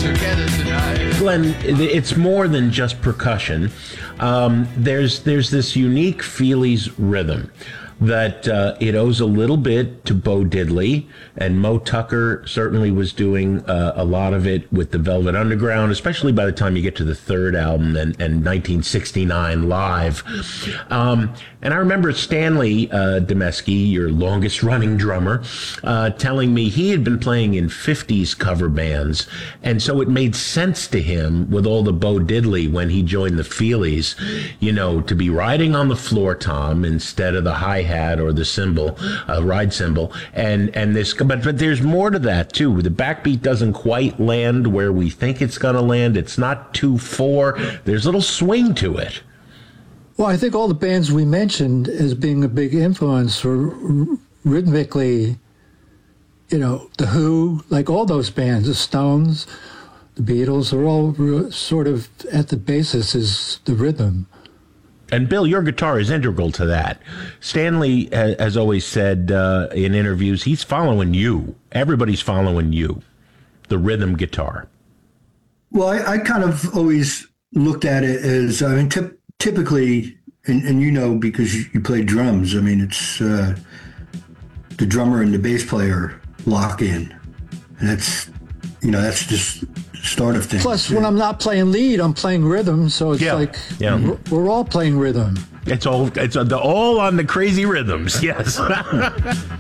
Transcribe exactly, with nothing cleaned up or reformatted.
together tonight. Glenn, it's more than just percussion. Um, there's there's this unique Feelies rhythm that uh, it owes a little bit to Bo Diddley, and Mo Tucker certainly was doing uh, a lot of it with the Velvet Underground, especially by the time you get to the third album and, and nineteen sixty-nine Live. Um, and I remember Stanley uh, Demeski, your longest running drummer, uh, telling me he had been playing in fifties cover bands, and so it made sense to him with all the Bo Diddley when he joined the Feelies, you know, to be riding on the floor tom instead of the hi-hat or the cymbal, uh, ride cymbal, and and this, but but there's more to that too. The backbeat doesn't quite land where we think it's going to land. It's not two four. There's a little swing to it. Well, I think all the bands we mentioned as being a big influence were r- rhythmically, you know, The Who, like all those bands, the Stones, the Beatles, are all r- sort of at the basis is the rhythm. And Bill, your guitar is integral to that. Stanley has always said uh, in interviews, he's following you. Everybody's following you, the rhythm guitar. Well, I, I kind of always looked at it as, I mean, t- typically, and, and you know, because you, you play drums, I mean, it's uh, the drummer and the bass player lock in. And that's, you know, that's just the start of things. Plus, when I'm not playing lead, I'm playing rhythm, so it's Yeah, like yeah. We're, we're all playing rhythm. It's all it's all on the crazy rhythms, yes.